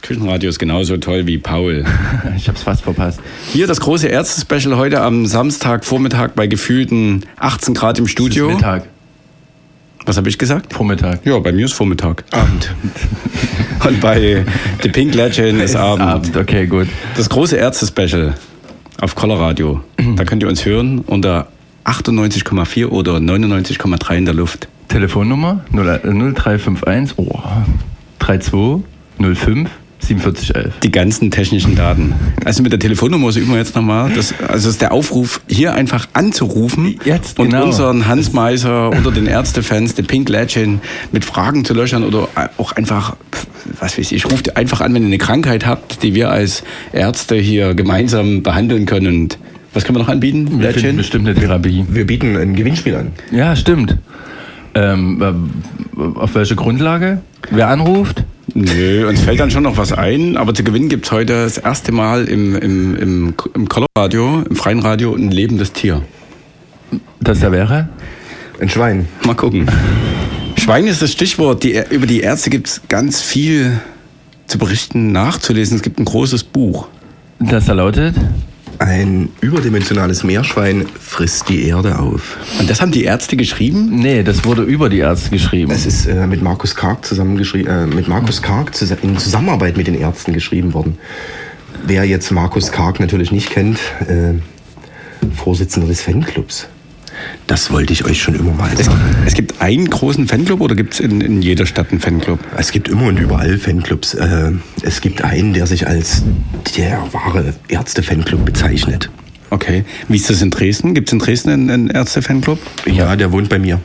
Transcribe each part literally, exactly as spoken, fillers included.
Küchenradio ist genauso toll wie Paul. Ich hab's fast verpasst. Hier das große Ärzte-Special heute am Samstagvormittag bei gefühlten achtzehn Grad im Studio. Es ist Mittag. Was habe ich gesagt? Vormittag. Ja, bei mir ist Vormittag. Abend. Und bei The Pink Legend ist Abend. Abend, okay, gut. Das große Ärzte-Special auf Colorado. Da könnt ihr uns hören unter achtundneunzig Komma vier oder neunundneunzig Komma drei in der Luft. Telefonnummer null drei fünf eins oh, drei zwei null fünf siebenundvierzig elf. Die ganzen technischen Daten. Also mit der Telefonnummer so üben wir jetzt nochmal. Das, also ist der Aufruf, hier einfach anzurufen jetzt, und genau. unseren Hans Meiser oder den Ärztefans, den Pink Legend, mit Fragen zu löchern oder auch einfach, was weiß ich, ruft einfach an, wenn ihr eine Krankheit habt, die wir als Ärzte hier gemeinsam behandeln können. Und was können wir noch anbieten? Wir finden bestimmt eine Therapie. Wir bieten ein Gewinnspiel an. Ja, stimmt. Ähm, auf welche Grundlage? Wer anruft? Nö, uns fällt dann schon noch was ein, aber zu gewinnen gibt es heute das erste Mal im, im, im, im Colorado, im freien Radio, ein lebendes Tier. Das da wäre? Ein Schwein. Mal gucken. Schwein ist das Stichwort. Die, über die Ärzte gibt es ganz viel zu berichten, nachzulesen. Es gibt ein großes Buch. Das da lautet? Ein überdimensionales Meerschwein frisst die Erde auf. Und das haben die Ärzte geschrieben? Nee, das wurde über die Ärzte geschrieben. Es ist äh, mit Markus Karg zusammengeschrieben, äh, mit Markus Karg zus- in Zusammenarbeit mit den Ärzten geschrieben worden. Wer jetzt Markus Karg natürlich nicht kennt, äh, Vorsitzender des Fanclubs. Das wollte ich euch schon immer mal Es, sagen. es gibt einen großen Fanclub oder gibt es in, in jeder Stadt einen Fanclub? Es gibt immer und überall Fanclubs. Äh, es gibt einen, der sich als der wahre Ärzte-Fanclub bezeichnet. Okay. Wie ist das in Dresden? Gibt es in Dresden einen, einen Ärzte-Fanclub? Ja, der wohnt bei mir.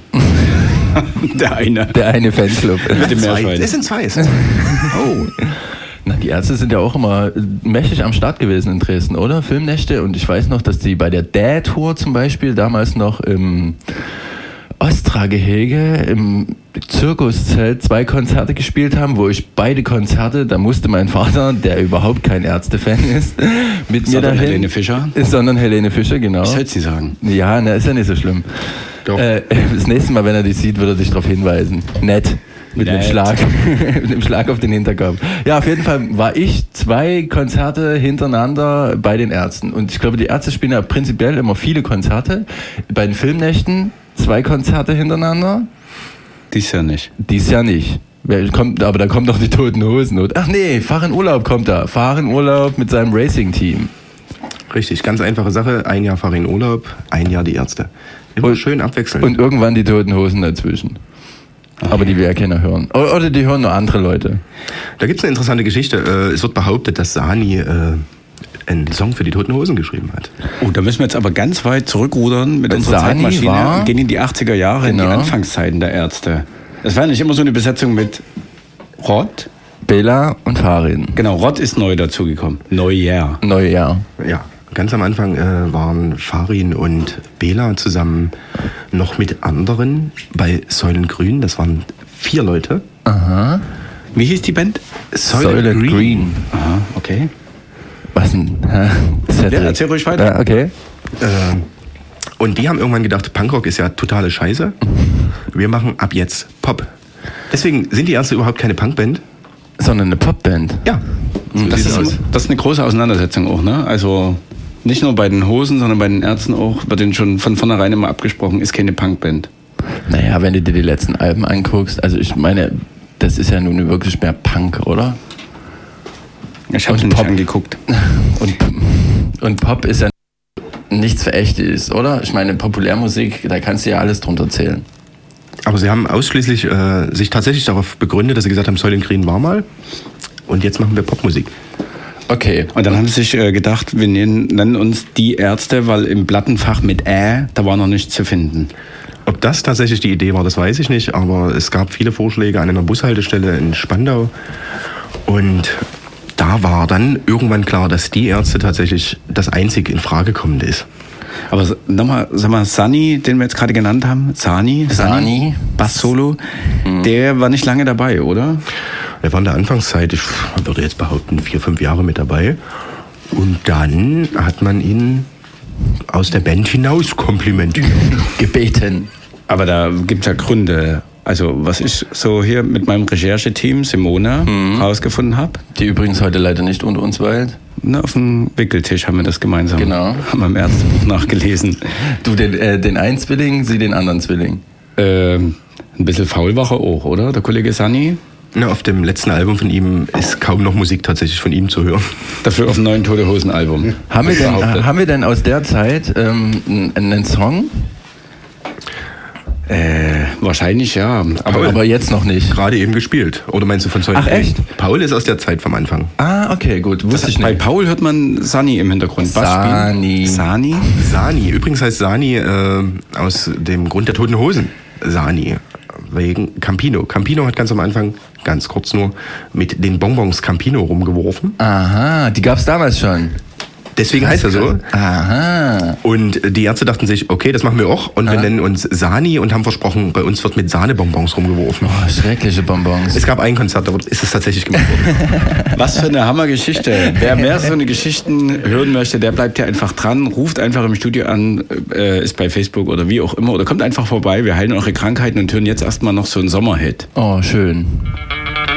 Der eine. Der eine Fanclub. Mit dem Zwei. Meerschwein. Es sind zwei. Es sind zwei. Oh. Na, die Ärzte sind ja auch immer mächtig am Start gewesen in Dresden, oder? Filmnächte. Und ich weiß noch, dass die bei der Dad-Tour zum Beispiel damals noch im Ostra-Gehege im Zirkuszelt zwei Konzerte gespielt haben, wo ich beide Konzerte, da musste mein Vater, der überhaupt kein Ärzte-Fan ist, mit mir Sondern dahin. Helene Fischer? Ist, sondern Helene Fischer, genau. Was sollst du sagen? Ja, na, ist ja nicht so schlimm. Doch. Äh, das nächste Mal, wenn er dich sieht, wird er dich darauf hinweisen. Nett. Mit dem Nett. Schlag. Mit dem Schlag auf den Hinterkopf. Ja, auf jeden Fall war ich zwei Konzerte hintereinander bei den Ärzten. Und ich glaube, die Ärzte spielen ja prinzipiell immer viele Konzerte. Bei den Filmnächten zwei Konzerte hintereinander. Dies ja nicht. Dies Jahr nicht. Wer kommt, aber da kommt doch die Toten Hosen. Ach nee, Fahr in Urlaub kommt da. Fahr in Urlaub mit seinem Racing-Team. Richtig, ganz einfache Sache. Ein Jahr fahre ich in Urlaub, ein Jahr die Ärzte. Immer Und- schön abwechselnd. Und irgendwann die Toten Hosen dazwischen. Aber die will ja keiner hören. O- Oder die hören nur andere Leute. Da gibt es eine interessante Geschichte. Äh, Es wird behauptet, dass Sani äh, einen Song für die Toten Hosen geschrieben hat. Oh, da müssen wir jetzt aber ganz weit zurückrudern mit unserer Sani Zeitmaschine war- und gehen in die achtziger Jahre, in die Genau. Anfangszeiten der Ärzte. Das war nicht immer so eine Besetzung mit Rott. Bela und Farin. Genau, Rott ist neu dazugekommen. Neujahr. Neujahr. Ja, ganz am Anfang äh, waren Farin und Bela zusammen noch mit anderen bei Säulengrün. Das waren vier Leute. Aha. Wie hieß die Band? Säule Green. Aha, okay. Was denn? Hä? Cedric. Ja, erzähl ruhig weiter. Ja, okay. Äh, und die haben irgendwann gedacht, Punkrock ist ja totale Scheiße. Wir machen ab jetzt Pop. Deswegen sind die Ärzte überhaupt keine Punkband. Sondern eine Popband. Ja, so Das sieht's ist, aus. das ist eine große Auseinandersetzung auch, ne? Also nicht nur bei den Hosen, sondern bei den Ärzten auch, wird denen schon von vornherein immer abgesprochen, ist keine Punkband. Naja, wenn du dir die letzten Alben anguckst, also ich meine, das ist ja nun wirklich mehr Punk, oder? Ich habe Und sie nicht Pop. angeguckt. Und, und Pop ist ja nichts Verächtliches, oder? Ich meine, Populärmusik, da kannst du ja alles drunter zählen. Aber sie haben ausschließlich äh, sich tatsächlich darauf begründet, dass sie gesagt haben, Säulengrün war mal. Und jetzt machen wir Popmusik. Okay. Und dann haben sie sich äh, gedacht, wir nennen, nennen uns die Ärzte, weil im Plattenfach mit Ä, da war noch nichts zu finden. Ob das tatsächlich die Idee war, das weiß ich nicht. Aber es gab viele Vorschläge an einer Bushaltestelle in Spandau. Und da war dann irgendwann klar, dass die Ärzte tatsächlich das einzig in Frage kommende ist. Aber s- nochmal, sag mal, Sani, den wir jetzt gerade genannt haben, Sani, Sani. Bass-Solo, der war nicht lange dabei, oder? Er war in der Anfangszeit, ich würde jetzt behaupten, vier, fünf Jahre mit dabei. Und dann hat man ihn aus der Band hinaus komplimentiert. Gebeten. Aber da gibt es ja Gründe. Also was ich so hier mit meinem Rechercheteam Simone mhm. rausgefunden habe. Die übrigens heute leider nicht unter uns weilt. Na, auf dem Wickeltisch haben wir das gemeinsam. Genau. Haben wir im Ärztebuch nachgelesen. Du den, äh, den einen Zwilling, sie den anderen Zwilling. Ähm, ein bisschen faul war er auch, oder? Der Kollege Sani? Na, auf dem letzten Album von ihm ist kaum noch Musik tatsächlich von ihm zu hören. Dafür auf dem neuen Tote Hosen Album. Haben wir denn, haben wir denn aus der Zeit ähm, einen Song? Äh, wahrscheinlich ja. Aber, aber jetzt noch nicht. Gerade eben gespielt. Oder meinst du von Zeug? Ach echt? Paul ist aus der Zeit vom Anfang. Ah, okay, gut. Wusste das, ich nicht. Bei Paul hört man Sani im Hintergrund. Sani. Sani? Sani. Übrigens heißt Sani äh, aus dem Grund der Toten Hosen. Sani. Wegen Campino. Campino hat ganz am Anfang, ganz kurz nur, mit den Bonbons Campino rumgeworfen. Aha, die gab es damals schon. Deswegen heißt er so. Aha. Und die Ärzte dachten sich, okay, das machen wir auch. Und Aha. wir nennen uns Sani und haben versprochen, bei uns wird mit Sahnebonbons rumgeworfen. Oh, schreckliche Bonbons. Es gab ein Konzert, da ist es tatsächlich gemacht worden. Was für eine Hammergeschichte. Wer mehr so eine Geschichten hören möchte, der bleibt hier einfach dran. Ruft einfach im Studio an, äh, ist bei Facebook oder wie auch immer. Oder kommt einfach vorbei. Wir heilen eure Krankheiten und hören jetzt erstmal noch so einen Sommerhit. Oh, schön.